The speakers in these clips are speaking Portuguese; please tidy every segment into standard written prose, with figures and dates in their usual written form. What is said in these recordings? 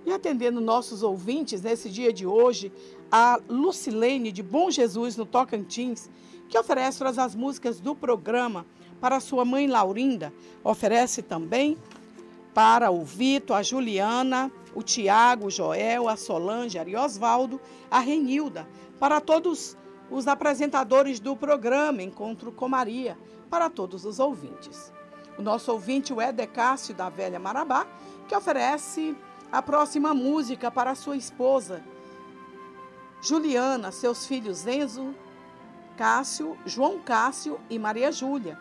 E atendendo nossos ouvintes nesse dia de hoje, a Lucilene de Bom Jesus, no Tocantins, que oferece todas as músicas do programa para sua mãe Laurinda, oferece também para o Vitor, a Juliana, o Tiago, o Joel, a Solange, a Ariosvaldo, a Renilda, para todos os apresentadores do programa Encontro com Maria, para todos os ouvintes. O nosso ouvinte, o Éder Cássio, da Velha Marabá, que oferece a próxima música para sua esposa, Juliana, seus filhos Enzo, Cássio, João Cássio e Maria Júlia.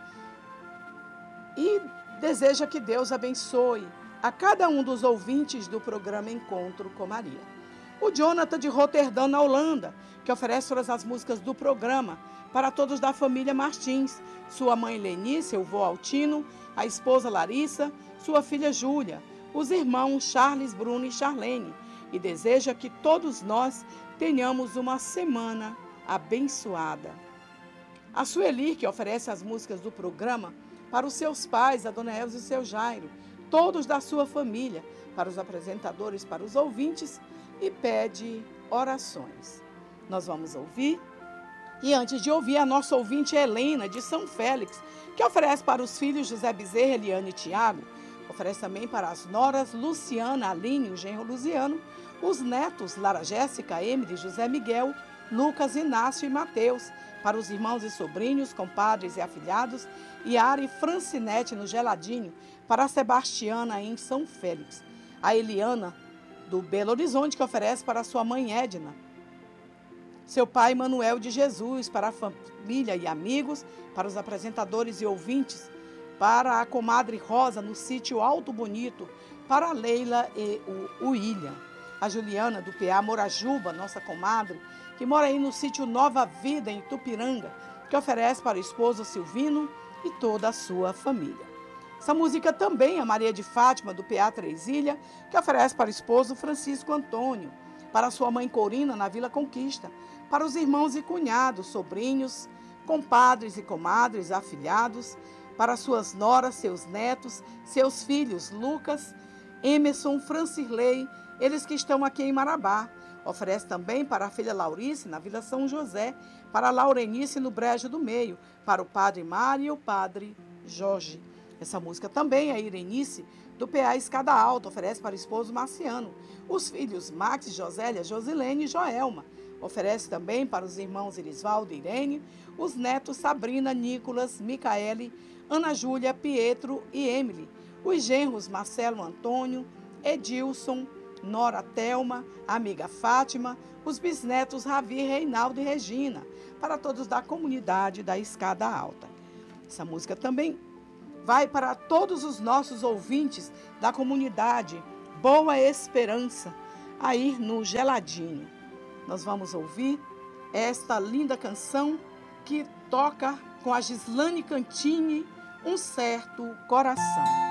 E deseja que Deus abençoe a cada um dos ouvintes do programa Encontro com Maria. O Jonathan de Roterdã, na Holanda, que oferece todas as músicas do programa para todos da família Martins, sua mãe Lenice, o vô Altino, a esposa Larissa, sua filha Júlia, os irmãos Charles, Bruno e Charlene, e deseja que todos nós tenhamos uma semana abençoada. A Sueli, que oferece as músicas do programa para os seus pais, a Dona Elza e o seu Jairo, todos da sua família, para os apresentadores, para os ouvintes, e pede orações. Nós vamos ouvir. E antes de ouvir, a nossa ouvinte Helena, de São Félix, que oferece para os filhos José Bezerra, Eliane e Tiago, oferece também para as noras Luciana, Aline, o genro Luziano, os netos Lara Jéssica, Emily, José Miguel, Lucas, Inácio e Mateus, para os irmãos e sobrinhos, compadres e afilhados, Yara e Francinete no Geladinho, para a Sebastiana em São Félix, a Eliana do Belo Horizonte, que oferece para sua mãe Edna, seu pai Manuel de Jesus, para a família e amigos, para os apresentadores e ouvintes, para a comadre Rosa no sítio Alto Bonito, para a Leila e o William, a Juliana do PA Morajuba, nossa comadre, que mora aí no sítio Nova Vida, em Tupiranga, que oferece para o esposo Silvino e toda a sua família. Essa música também é Maria de Fátima, do PA Três Ilhas, que oferece para o esposo Francisco Antônio, para sua mãe Corina, na Vila Conquista, para os irmãos e cunhados, sobrinhos, compadres e comadres, afilhados, para suas noras, seus netos, seus filhos Lucas, Emerson, Francirley, eles que estão aqui em Marabá. Oferece também para a filha Laurice, na Vila São José, para a Laurenice, no Brejo do Meio, para o padre Mário e o padre Jorge. Essa música também é Irenice, do PA Escada Alta, oferece para o esposo Marciano, os filhos Max, Josélia, Josilene e Joelma. Oferece também para os irmãos Irisvaldo e Irene, os netos Sabrina, Nicolas, Micaele, Ana Júlia, Pietro e Emily, os genros Marcelo Antônio, Edilson, Nora Thelma, amiga Fátima, os bisnetos Ravi, Reinaldo e Regina, para todos da comunidade da Escada Alta. Essa música também vai para todos os nossos ouvintes da comunidade Boa Esperança, aí no Geladinho. Nós vamos ouvir esta linda canção que toca com a Gislane Cantini, Um Certo Coração.